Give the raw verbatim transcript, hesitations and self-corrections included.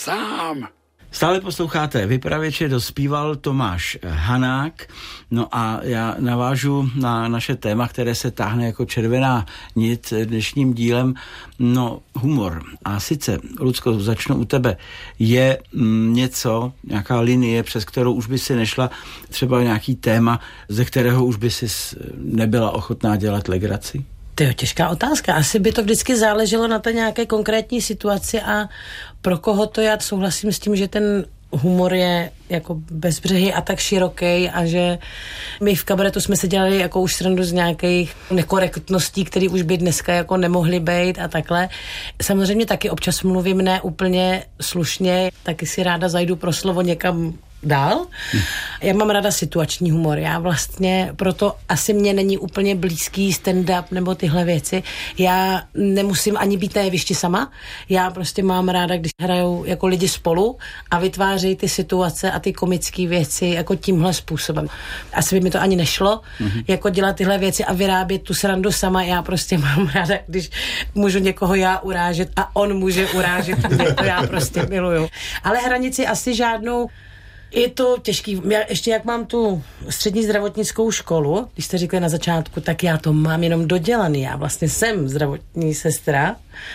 sám. Stále posloucháte Vypravěče, dospíval Tomáš Hanák. No a já navážu na naše téma, které se táhne jako červená nit dnešním dílem. No, humor. A sice, Lucko, začnu u tebe. Je mm, něco, nějaká linie, přes kterou už by si nešla, třeba nějaký téma, ze kterého už by si nebyla ochotná dělat legraci? To je těžká otázka. Asi by to vždycky záleželo na té nějaké konkrétní situaci a pro koho to. Já souhlasím s tím, že ten humor je jako bezbřehý a tak široký a že my v kabaretu jsme se dělali jako už srandu z nějakých nekorektností, které už by dneska jako nemohly být a takhle. Samozřejmě taky občas mluvím ne úplně slušně, taky si ráda zajdu pro slovo někam dál. Hm. Já mám ráda situační humor. Já vlastně, proto asi mě není úplně blízký stand-up nebo tyhle věci. Já nemusím ani být na jevišti sama. Já prostě mám ráda, když hrajou jako lidi spolu a vytvářejí ty situace a ty komické věci jako tímhle způsobem. Asi by mi to ani nešlo, mm-hmm. jako dělat tyhle věci a vyrábět tu srandu sama. Já prostě mám ráda, když můžu někoho já urážet a on může urážet mě. To já prostě miluju. Ale hranici asi žádnou. Je to těžký. Já ještě jak mám tu střední zdravotnickou školu, když jste říkali na začátku, tak já to mám jenom dodělaný. Já vlastně jsem zdravotní sestra